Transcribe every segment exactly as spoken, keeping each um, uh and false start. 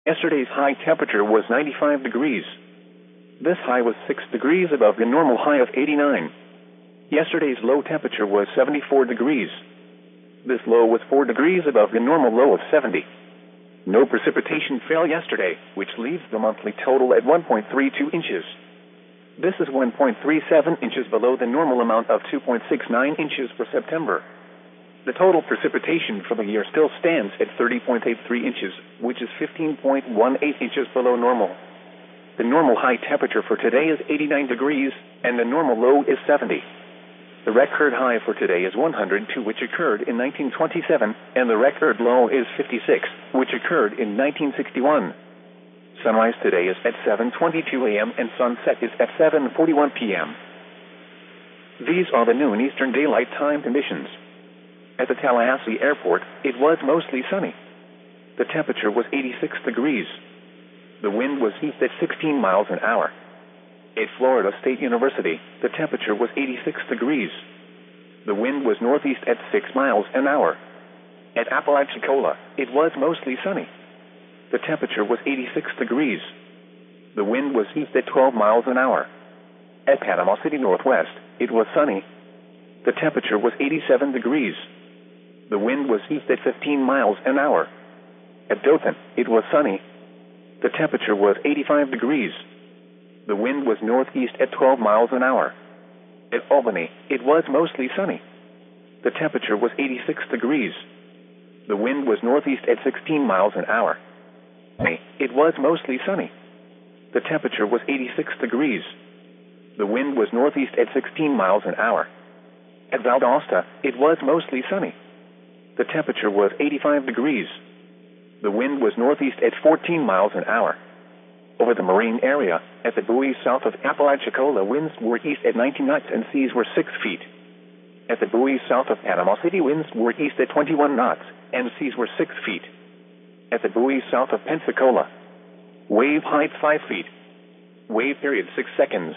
Yesterday's high temperature was ninety-five degrees. This high was six degrees above the normal high of eighty-nine. Yesterday's low temperature was seventy-four degrees. This low was four degrees above the normal low of seventy. No precipitation fell yesterday, which leaves the monthly total at one point three two inches. This is one point three seven inches below the normal amount of two point six nine inches for September. The total precipitation for the year still stands at thirty point eight three inches, which is fifteen point one eight inches below normal. The normal high temperature for today is eighty-nine degrees, and the normal low is seventy. The record high for today is one hundred two, which occurred in nineteen twenty-seven, and the record low is fifty-six, which occurred in nineteen sixty-one. Sunrise today is at seven twenty-two a m and sunset is at seven forty-one p m These are the noon Eastern Daylight Time conditions. At the Tallahassee Airport, it was mostly sunny. The temperature was eighty-six degrees. The wind was east at sixteen miles an hour. At Florida State University, the temperature was eighty-six degrees. The wind was northeast at six miles an hour. At Apalachicola, it was mostly sunny. The temperature was eighty-six degrees. The wind was east at twelve miles an hour. At Panama City Northwest, it was sunny. The temperature was eighty-seven degrees. The wind was east at fifteen miles an hour. At Dothan, it was sunny. The temperature was eighty-five degrees. The wind was northeast at twelve miles an hour. At Albany, it was mostly sunny. The temperature was eighty-six degrees. The wind was northeast at sixteen miles an hour. It was mostly sunny. The temperature was eighty-six degrees. The wind was northeast at sixteen miles an hour. At Valdosta, it was mostly sunny. The temperature was eighty-five degrees. The wind was northeast at fourteen miles an hour. Over the marine area, at the buoys south of Apalachicola, winds were east at nineteen knots and seas were six feet. At the buoys south of Panama City, winds were east at twenty-one knots and seas were six feet. At the buoys south of Pensacola, wave height five feet. Wave period six seconds.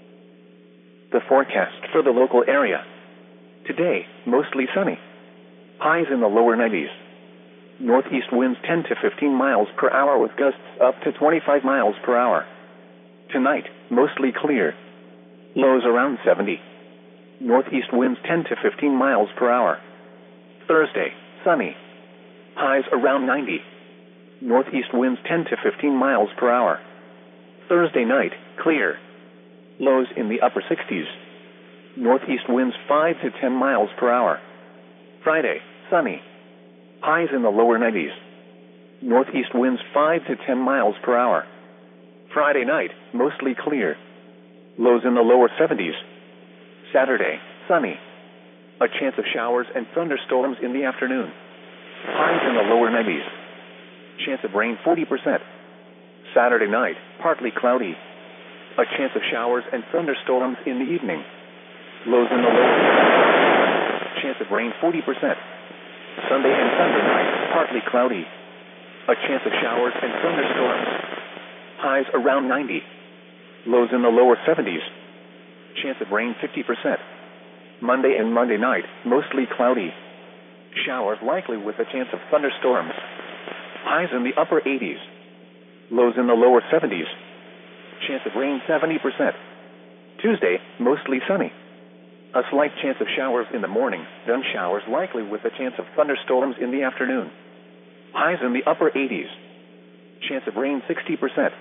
The forecast for the local area. Today, mostly sunny. Highs in the lower nineties. Northeast winds ten to fifteen miles per hour with gusts up to twenty-five miles per hour. Tonight, mostly clear. Lows around seventy. Northeast winds ten to fifteen miles per hour. Thursday, sunny. Highs around ninety. Northeast winds ten to fifteen miles per hour. Thursday night, clear. Lows in the upper sixties. Northeast winds five to ten miles per hour. Friday, sunny. Highs in the lower nineties. Northeast winds five to ten miles per hour. Friday night, mostly clear. Lows in the lower seventies. Saturday, sunny. A chance of showers and thunderstorms in the afternoon. Highs in the lower nineties. Chance of rain forty percent. Saturday night, partly cloudy. A chance of showers and thunderstorms in the evening. Lows in the lower seventies. Chance of rain forty percent. Sunday and Sunday night, partly cloudy. A chance of showers and thunderstorms. Highs around ninety. Lows in the lower seventies. Chance of rain fifty percent. Monday and Monday night, mostly cloudy. Showers likely with a chance of thunderstorms. Highs in the upper eighties. Lows in the lower seventies. Chance of rain seventy percent. Tuesday, mostly sunny. A slight chance of showers in the morning, then showers likely with a chance of thunderstorms in the afternoon. Highs in the upper eighties. Chance of rain sixty percent.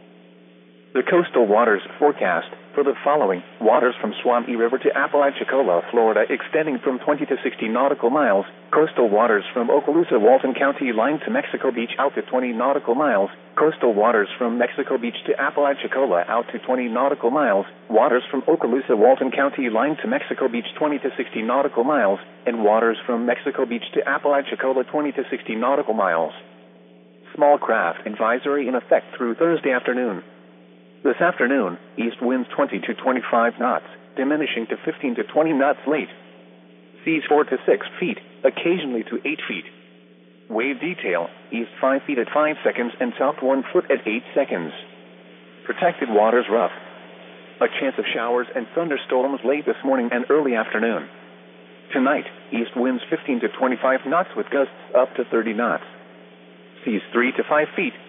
The coastal waters forecast for the following: waters from Swampy River to Apalachicola, Florida, extending from twenty to sixty nautical miles. Coastal waters from Okaloosa, Walton County line to Mexico Beach out to twenty nautical miles. Coastal waters from Mexico Beach to Apalachicola out to twenty nautical miles. Waters from Okaloosa, Walton County line to Mexico Beach twenty to sixty nautical miles. And waters from Mexico Beach to Apalachicola twenty to sixty nautical miles. Small craft advisory in effect through Thursday afternoon. This afternoon, east winds twenty to twenty-five knots, diminishing to fifteen to twenty knots late. Seas four to six feet, occasionally to eight feet. Wave detail, east five feet at five seconds and south one foot at eight seconds. Protected waters rough. A chance of showers and thunderstorms late this morning and early afternoon. Tonight, east winds fifteen to twenty-five knots with gusts up to thirty knots. Seas three to five feet,